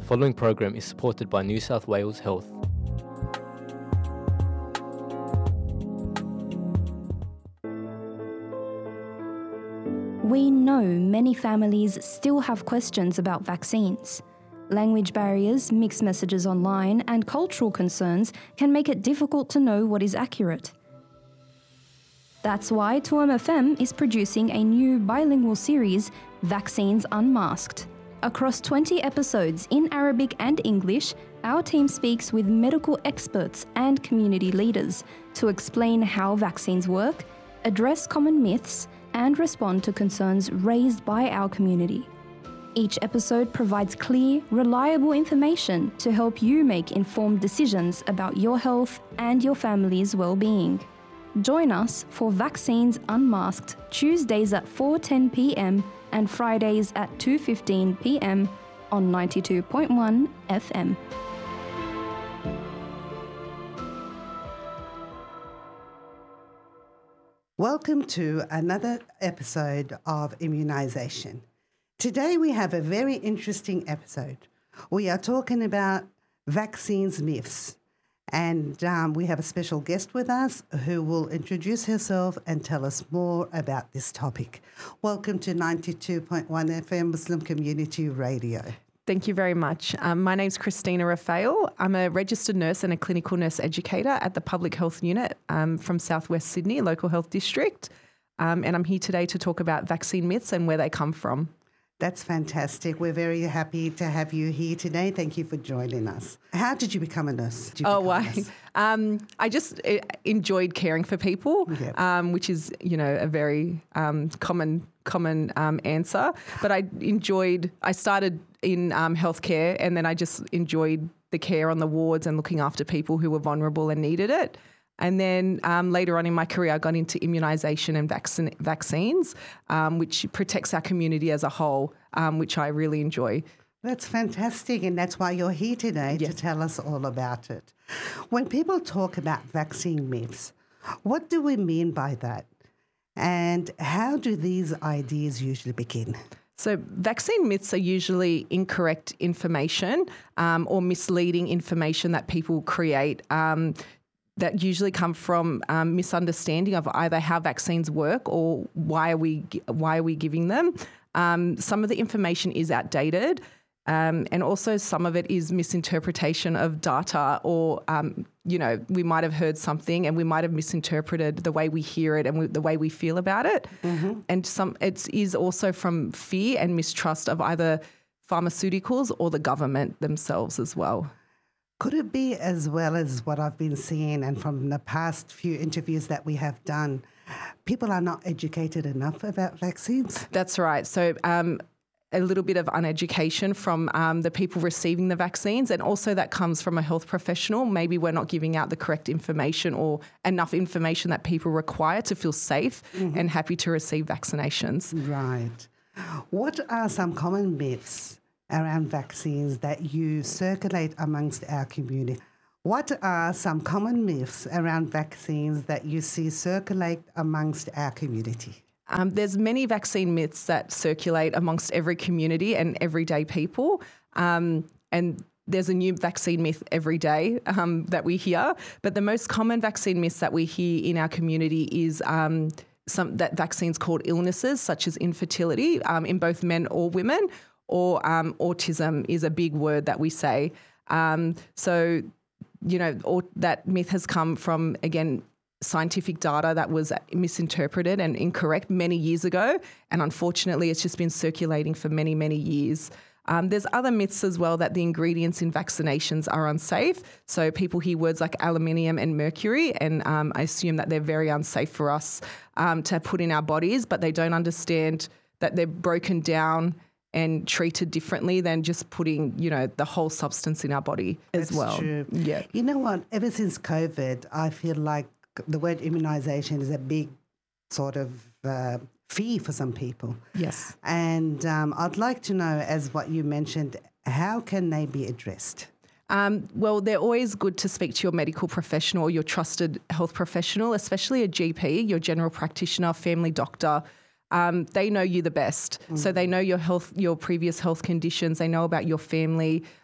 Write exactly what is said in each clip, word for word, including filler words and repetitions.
The following program is supported by New South Wales Health. We know many families still have questions about vaccines. Language barriers, mixed messages online, and cultural concerns can make it difficult to know what is accurate. That's why two M F M is producing a new bilingual series, Vaccines Unmasked. Across twenty episodes in Arabic and English, our team speaks with medical experts and community leaders to explain how vaccines work, address common myths, and respond to concerns raised by our community. Each episode provides clear, reliable information to help you make informed decisions about your health and your family's well-being. Join us for Vaccines Unmasked, Tuesdays at four ten p m and Fridays at two fifteen p m on ninety-two point one F M. Welcome to another episode of Immunisation. Today we have a very interesting episode. We are talking about vaccines myths, and um, we have a special guest with us who will introduce herself and tell us more about this topic. Welcome to ninety-two point one F M Muslim Community Radio. Thank you very much. Um, my name's Christina Raphael. I'm a registered nurse and a clinical nurse educator at the Public Health Unit um, from South West Sydney Local Health District, um, and I'm here today to talk about vaccine myths and where they come from. That's fantastic. We're very happy to have you here today. Thank you for joining us. How did you become a nurse? Did you oh, become why? a nurse? Um, I just uh, enjoyed caring for people, Yep. um, which is, you know, a very um, common common um, answer. But I enjoyed, I started in um, healthcare, and then I just enjoyed the care on the wards and looking after people who were vulnerable and needed it. And then um, later on in my career, I got into immunisation and vaccine, vaccines, um, which protects our community as a whole, um, which I really enjoy. That's fantastic, and that's why you're here today Yes. to tell us all about it. When people talk about vaccine myths, what do we mean by that? And how do these ideas usually begin? So vaccine myths are usually incorrect information um, or misleading information that people create um, that usually come from um, misunderstanding of either how vaccines work or why are we why are we giving them. Um, some of the information is outdated, um, and also some of it is misinterpretation of data, or um, you know, we might have heard something and we might have misinterpreted the way we hear it and we, the way we feel about it. Mm-hmm. And some it is also from fear and mistrust of either pharmaceuticals or the government themselves as well. Could it be, as well as what I've been seeing and from the past few interviews that we have done, people are not educated enough about vaccines? That's right. So um, a little bit of uneducation from um, the people receiving the vaccines, and also that comes from a health professional. Maybe we're not giving out the correct information or enough information that people require to feel safe mm-hmm. and happy to receive vaccinations. Right. What are some common myths around vaccines that you circulate amongst our community? What are some common myths around vaccines that you see circulate amongst our community? Um, there's many vaccine myths that circulate amongst every community and everyday people, um, and there's a new vaccine myth every day um, that we hear. But the most common vaccine myths that we hear in our community is um, some that vaccines cause illnesses such as infertility um, in both men or women, or um, autism is a big word that we say. Um, so, you know, or, that myth has come from, again, scientific data that was misinterpreted and incorrect many years ago, and unfortunately it's just been circulating for many, many years. Um, there's other myths as well, that the ingredients in vaccinations are unsafe. So people hear words like aluminium and mercury, and um, I assume that they're very unsafe for us um, to put in our bodies, but they don't understand that they're broken down and treated differently than just putting, you know, the whole substance in our body as That's well. True. Yeah. You know what? Ever since COVID, I feel like the word immunisation is a big sort of uh, fee for some people. Yes. And um, I'd like to know, as what you mentioned, how can they be addressed? Um, well, they're always good to speak to your medical professional or your trusted health professional, especially a G P, your general practitioner, family doctor. Um, they know you the best. Mm. So they know your health, your previous health conditions. They know about your family.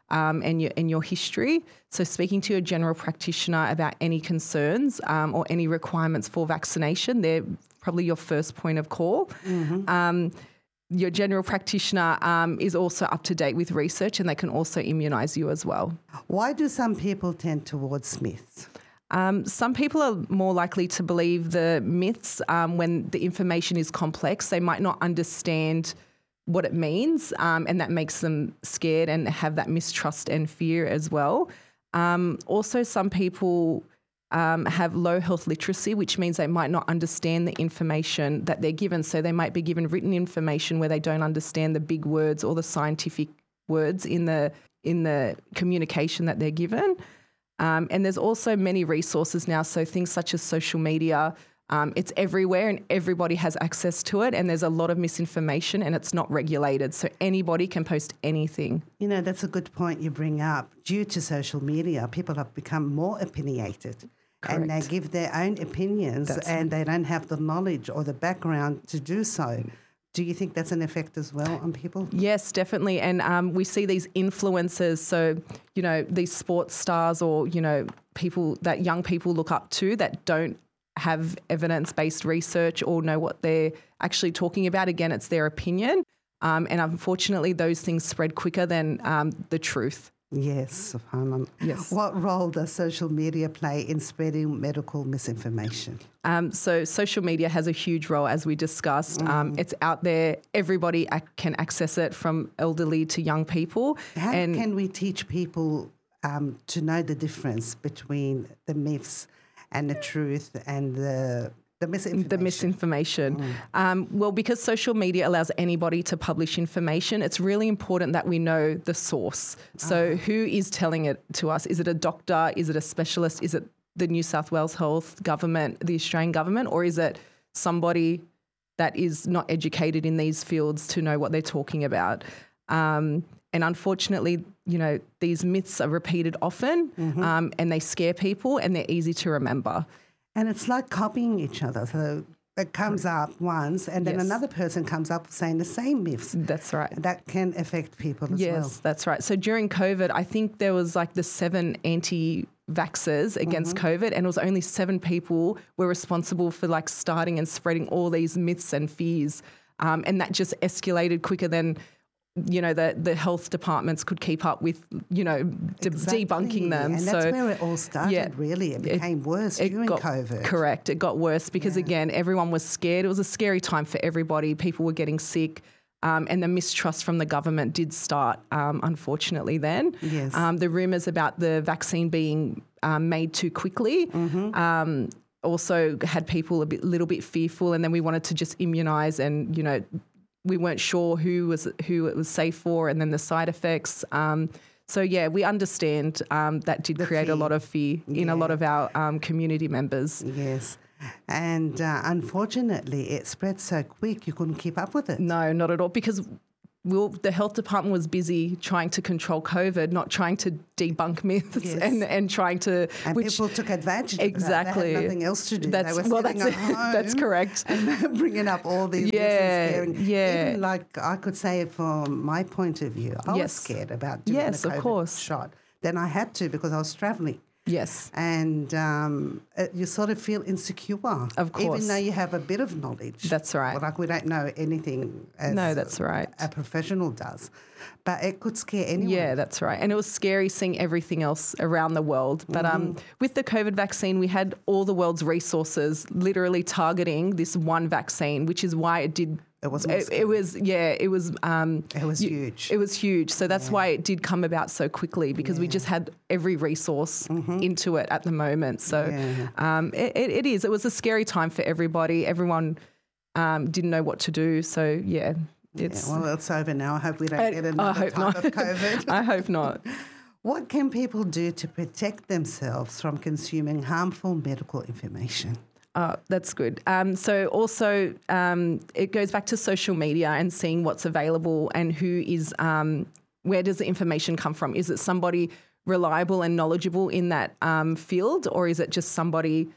um, and your and your history. So speaking to your general practitioner about any concerns um, or any requirements for vaccination, they're probably your first point of call. Mm-hmm. Um, your general practitioner um, is also up to date with research, and they can also immunise you as well. Why do some people tend towards myths? Um, some people are more likely to believe the myths um, when the information is complex. They might not understand what it means, um, and that makes them scared and have that mistrust and fear as well. Um, also, some people um, have low health literacy, which means they might not understand the information that they're given. So they might be given written information where they don't understand the big words or the scientific words in the in the communication that they're given. Um, and there's also many resources now, so things such as social media. Um, it's everywhere and everybody has access to it, and there's a lot of misinformation and it's not regulated, so anybody can post anything. You know, that's a good point you bring up. Due to social media, people have become more opinionated. Correct. And they give their own opinions. That's and they don't have the knowledge or the background to do so. Do you think that's an effect as well on people? Yes, definitely. And um, we see these influencers, so, you know, these sports stars or, you know, people that young people look up to that don't have evidence-based research or know what they're actually talking about. Again, it's their opinion. Um, and unfortunately, those things spread quicker than um, the truth. Yes, Subhanallah. Yes. What role does social media play in spreading medical misinformation? Um, so social media has a huge role, as we discussed. Mm. Um, it's out there. Everybody ac- can access it, from elderly to young people. How and can we teach people um, to know the difference between the myths and the truth and the the misinformation? The misinformation. Mm. Um, well, because social media allows anybody to publish information, it's really important that we know the source. So uh-huh. who is telling it to us? Is it a doctor? Is it a specialist? Is it the New South Wales Health Government, the Australian government, or is it somebody that is not educated in these fields to know what they're talking about? Um, and unfortunately, you know, these myths are repeated often, mm-hmm. um, and they scare people and they're easy to remember. And it's like copying each other. So it comes up once and then yes. another person comes up saying the same myths. That's right. That can affect people as yes, well. Yes, that's right. So during COVID, I think there was like the seven anti-vaxxers against mm-hmm. COVID, and it was only seven people were responsible for like starting and spreading all these myths and fears. Um, and that just escalated quicker than, you know, the, the health departments could keep up with, you know, de- exactly. debunking them. And so, that's where it all started, yeah, really. It became it, worse it during got, COVID. Correct. It got worse because, yeah. again, everyone was scared. It was a scary time for everybody. People were getting sick. Um, and the mistrust from the government did start, um, unfortunately, then. Yes. Um, the rumours about the vaccine being um, made too quickly mm-hmm. um, also had people a bit, little bit fearful, and then we wanted to just immunise and, you know, we weren't sure who was who it was safe for, and then the side effects. Um, so, yeah, we understand um, that did the create fear. a lot of fear yeah. in a lot of our um, community members. Yes. And uh, unfortunately, it spread so quick you couldn't keep up with it. No, not at all, because we'll, the health department was busy trying to control COVID, not trying to debunk myths yes. and, and trying to... And which, people took advantage of exactly. that. They had nothing else to do. That's, they were well, sitting that's, at home that's correct. And bringing up all these yeah, myths and scaring. yeah. Even like I could say from my point of view, I yes. was scared about doing yes, the COVID of course. shot. Then I had to because I was travelling. Yes. And um, it, you sort of feel insecure. Of course. Even though you have a bit of knowledge. That's right. Well, like we don't know anything as no, that's right. a professional does. But it could scare anyone. Yeah, that's right. And it was scary seeing everything else around the world. But mm-hmm. um, with the COVID vaccine, we had all the world's resources literally targeting this one vaccine, which is why it did... It was. It, it was. Yeah. It was. Um, it was huge. It was huge. So that's yeah. why why it did come about so quickly, because yeah. we just had every resource mm-hmm. into it at the moment. So yeah. um, it, it, it is. It was a scary time for everybody. Everyone um, didn't know what to do. So yeah, it's. Yeah, well, it's over now. I hope we don't I, get another I hope type not. of COVID. I hope not. What can people do to protect themselves from consuming harmful medical information? Oh, that's good. Um, so also um, it goes back to social media and seeing what's available and who is, um, where does the information come from? Is it somebody reliable and knowledgeable in that um, field, or is it just somebody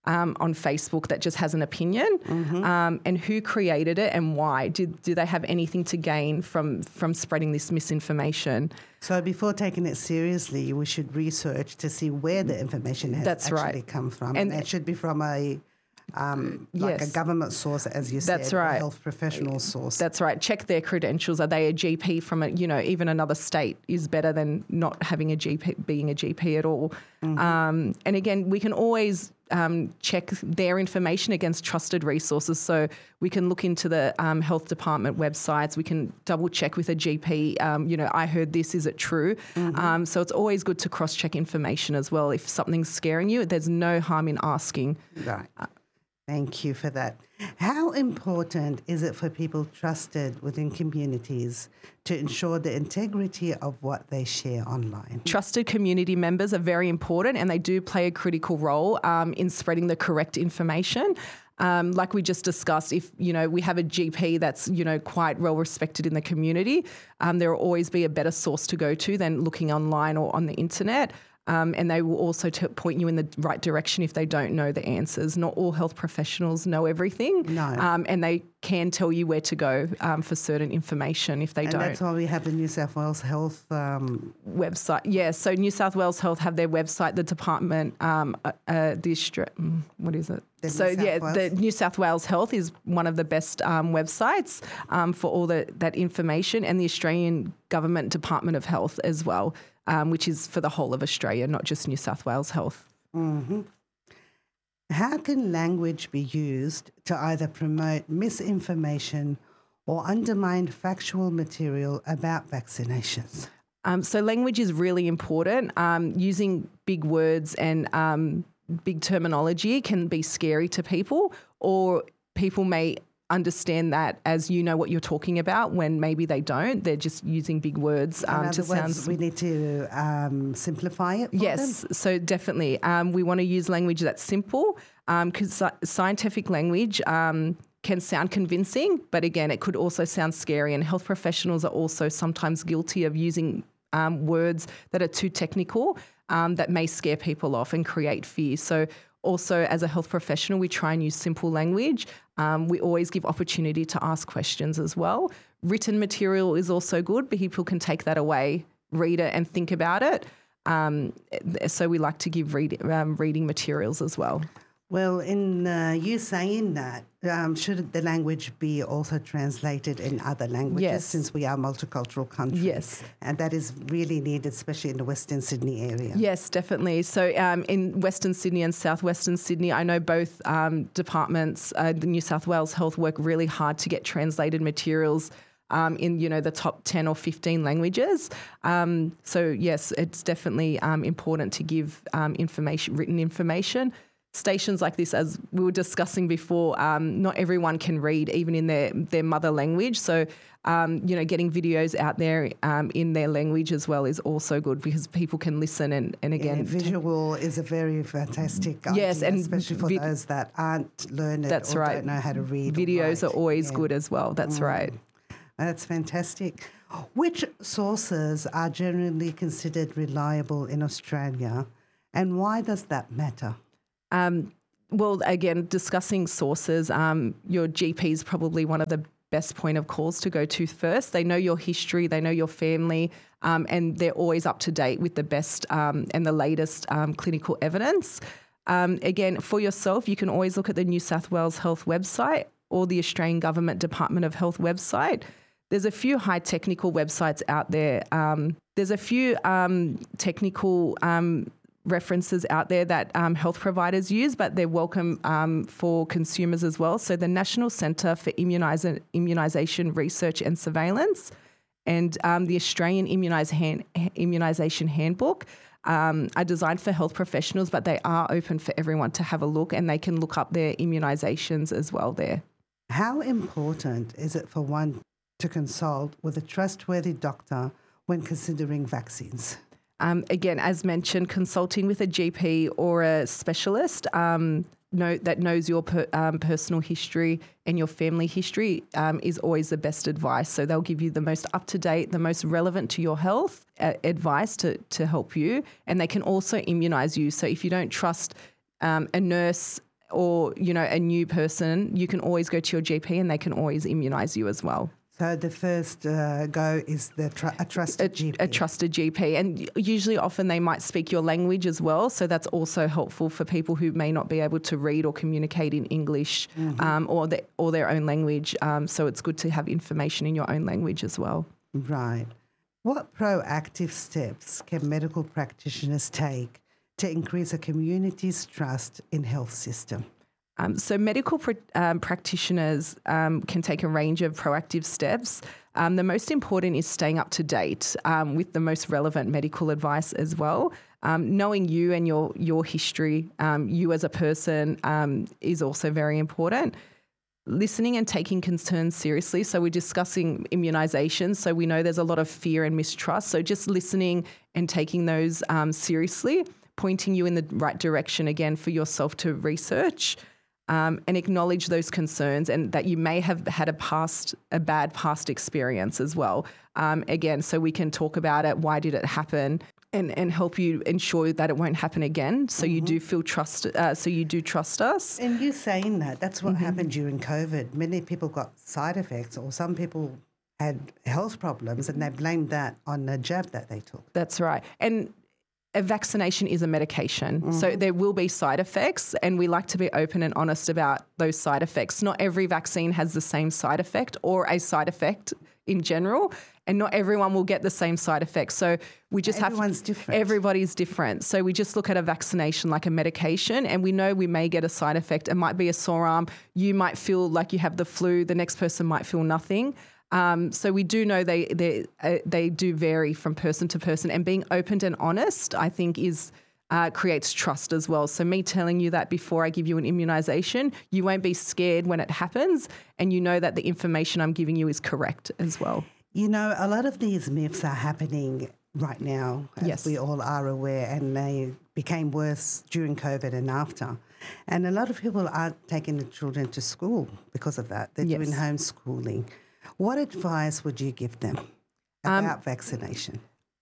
um, on Facebook that just has an opinion, mm-hmm. um, and who created it and why? Do, do they have anything to gain from, from spreading this misinformation? So before taking it seriously, we should research to see where the information has That's actually right. come from. And And it should be from a um, like yes. a government source, as you said, That's right. a health professional source. That's right. Check their credentials. Are they a G P from a, you know, even another state is better than not having a G P, being a G P at all. Mm-hmm. Um, and again, we can always um, check their information against trusted resources. So we can look into the um, health department websites. We can double check with a G P. Um, you know, I heard this. Is it true? Mm-hmm. Um, so it's always good to cross check information as well. If something's scaring you, there's no harm in asking. Right. Uh, Thank you for that. How important is it for people trusted within communities to ensure the integrity of what they share online? Trusted community members are very important, and they do play a critical role um, in spreading the correct information. Um, like we just discussed, if, you know, we have a G P that's, you know, quite well respected in the community, um, there will always be a better source to go to than looking online or on the internet. Um, and they will also t- point you in the right direction if they don't know the answers. Not all health professionals know everything. No. Um, and they can tell you where to go um, for certain information if they and don't. That's why we have the New South Wales Health um... website. Yeah, so New South Wales Health have their website, the department, um, uh, uh, the Austra- what is it? The so New yeah, South the Wales? New South Wales Health is one of the best um, websites um, for all the, that information, and the Australian Government Department of Health as well, um, which is for the whole of Australia, not just New South Wales Health. Mm-hmm. How can language be used to either promote misinformation or undermine factual material about vaccinations? Um, so language is really important. Um, using big words and um, big terminology can be scary to people, or people may understand that as, you know, what you're talking about when maybe they don't. They're just using big words um, In to other words, sound. we need to um, simplify it for Yes, them? so definitely. Um, we want to use language that's simple, because um, scientific language um, can sound convincing, but again, it could also sound scary, and health professionals are also sometimes guilty of using um, words that are too technical um, that may scare people off and create fear. So also, as a health professional, we try and use simple language. Um, we always give opportunity to ask questions as well. Written material is also good, but people can take that away, read it and think about it. Um, so we like to give read, um, reading materials as well. Well, in uh, you saying that, um, should the language be also translated in other languages, Yes. since we are a multicultural country? Yes. And that is really needed, especially in the Western Sydney area. Yes, definitely. So um, in Western Sydney and Southwestern Sydney, I know both um, departments, uh, the New South Wales Health, work really hard to get translated materials um, in, you know, the top ten or fifteen languages. Um, so yes, it's definitely um, important to give um, information, written information. Stations like this, as we were discussing before, um, not everyone can read even in their, their mother language. So, um, you know, getting videos out there um, in their language as well is also good, because people can listen and, and again... Yeah, visual is a very fantastic yes, idea, and especially for vi- those that aren't learned that's or right. don't know how to read. Videos or are write. always Yeah. good as well. That's Mm. right. That's fantastic. Which sources are generally considered reliable in Australia, and why does that matter? Um, well, again, discussing sources, um, your G P is probably one of the best point of calls to go to first. They know your history, they know your family, um, and they're always up to date with the best um, and the latest um, clinical evidence. Um, again, for yourself, you can always look at the New South Wales Health website or the Australian Government Department of Health website. There's a few high technical websites out there. Um, there's a few um, technical um references out there that um, health providers use, but they're welcome um, for consumers as well. So the National Centre for Immunisa- Immunisation Research and Surveillance and um, the Australian Immunis- hand- Immunisation Handbook um, are designed for health professionals, but they are open for everyone to have a look, and they can look up their immunisations as well there. How important is it for one to consult with a trustworthy doctor when considering vaccines? Um, again, as mentioned, consulting with a G P or a specialist um, know, that knows your per, um, personal history and your family history um, is always the best advice. So they'll give you the most up-to-date, the most relevant to your health uh, advice to, to help you. And they can also immunise you. So if you don't trust um, a nurse or, you know, a new person, you can always go to your G P and they can always immunise you as well. So the first uh, go is the tr- a trusted a, G P. A trusted G P. And usually often they might speak your language as well. So that's also helpful for people who may not be able to read or communicate in English mm-hmm. um, or, the, or their own language. Um, so it's good to have information in your own language as well. Right. What proactive steps can medical practitioners take to increase a community's trust in health system? Um, so medical pr- um, practitioners um, can take a range of proactive steps. Um, the most important is staying up to date um, with the most relevant medical advice as well. Um, knowing you and your your history, um, you as a person, um, is also very important. Listening and taking concerns seriously. So we're discussing immunisations. So we know there's a lot of fear and mistrust. So just listening and taking those um, seriously, pointing you in the right direction again for yourself to research. Um, and acknowledge those concerns and that you may have had a past, a bad past experience as well. Um, again, so we can talk about it, why did it happen, and, and help you ensure that it won't happen again. So mm-hmm. you do feel trust. Uh, so you do trust us. And you saying that, that's what mm-hmm. happened during COVID. Many people got side effects, or some people had health problems, and they blamed that on the jab that they took. That's right. And a vaccination is a medication. Mm-hmm. So there will be side effects, and we like to be open and honest about those side effects. Not every vaccine has the same side effect or a side effect in general, and not everyone will get the same side effects. So we just Everyone's have... different. Everybody's different. So we just look at a vaccination like a medication, and we know we may get a side effect. It might be a sore arm. You might feel like you have the flu. The next person might feel nothing. Um, so we do know they they uh, they do vary from person to person, and being open and honest, I think, is uh, creates trust as well. So me telling you that before I give you an immunisation, you won't be scared when it happens, and you know that the information I'm giving you is correct as well. You know, a lot of these myths are happening right now, as yes. we all are aware, and they became worse during COVID and after. And a lot of people aren't taking the children to school because of that. They're yes. doing homeschooling. What advice would you give them about um, vaccination?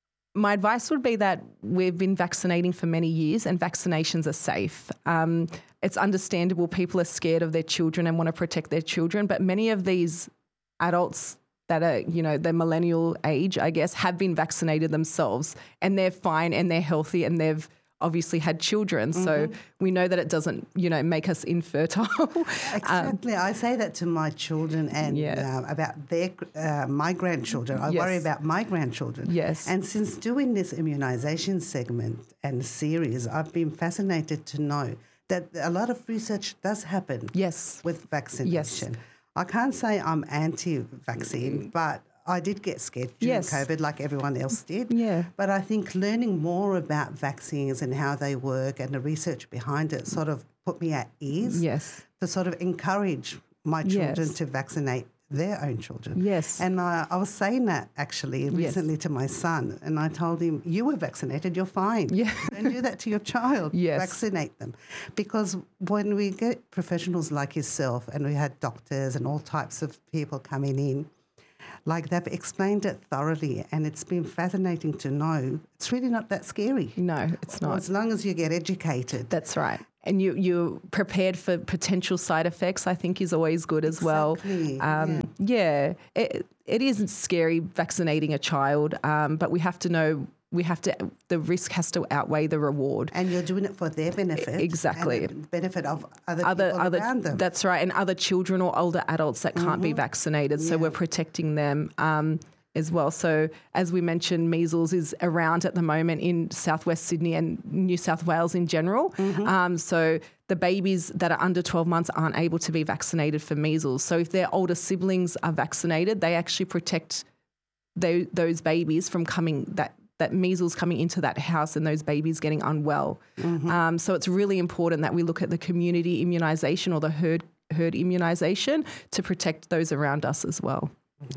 My advice would be that we've been vaccinating for many years, and vaccinations are safe. Um, it's understandable people are scared of their children and want to protect their children, but many of these adults that are, you know, the millennial age, I guess, have been vaccinated themselves, and they're fine and they're healthy, and they've obviously had children. Mm-hmm. So we know that it doesn't, you know, make us infertile. Exactly. um, I say that to my children and yeah. uh, about their uh, my grandchildren. I yes. worry about my grandchildren. Yes. And since doing this immunisation segment and series, I've been fascinated to know that a lot of research does happen yes. with vaccination. Yes. I can't say I'm anti-vaccine, but I did get scared during yes. COVID like everyone else did. Yeah. But I think learning more about vaccines and how they work and the research behind it sort of put me at ease yes. to sort of encourage my children yes. to vaccinate their own children. Yes. And I, I was saying that actually recently yes. to my son, and I told him, you were vaccinated, you're fine. Yeah. Don't do that to your child. Yes. Vaccinate them. Because when we get professionals like yourself, and we had doctors and all types of people coming in, like they've explained it thoroughly, and it's been fascinating to know it's really not that scary. No, it's not. As long as you get educated. That's right. And you, you're prepared for potential side effects, I think is always good as exactly. well. Um, yeah, yeah it, it isn't scary vaccinating a child, um, but we have to know we have to, the risk has to outweigh the reward. And you're doing it for their benefit. Exactly. And the benefit of other, other people other, around them. That's right. And other children or older adults that can't mm-hmm. be vaccinated. So yeah. we're protecting them um, as well. So as we mentioned, measles is around at the moment in southwest Sydney and New South Wales in general. Mm-hmm. Um, so the babies that are under twelve months aren't able to be vaccinated for measles. So if their older siblings are vaccinated, they actually protect those, those babies from coming that that measles coming into that house and those babies getting unwell. Mm-hmm. Um, so it's really important that we look at the community immunisation or the herd herd immunisation to protect those around us as well.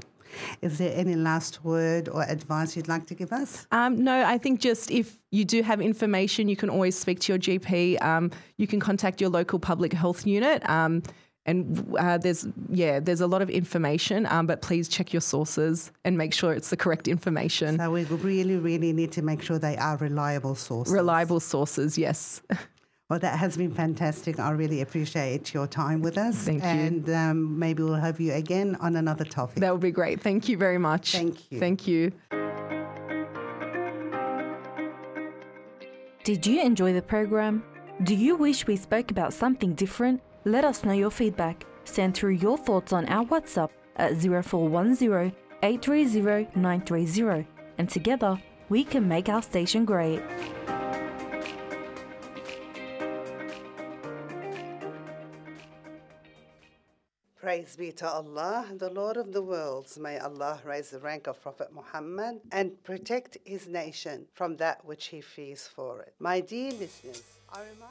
Is there any last word or advice you'd like to give us? Um, no, I think just if you do have information, you can always speak to your G P. Um, you can contact your local public health unit. Um, And uh, there's, yeah, there's a lot of information, um, but please check your sources and make sure it's the correct information. So we really, really need to make sure they are reliable sources. Reliable sources, yes. Well, that has been fantastic. I really appreciate your time with us. Thank you. And um, maybe we'll have you again on another topic. That would be great. Thank you very much. Thank you. Thank you. Did you enjoy the program? Do you wish we spoke about something different? Let us know your feedback. Send through your thoughts on our WhatsApp at zero four one zero, eight three zero, nine three zero. And together, we can make our station great. Praise be to Allah, the Lord of the worlds. May Allah raise the rank of Prophet Muhammad and protect his nation from that which he fears for it. My dear listeners, I remind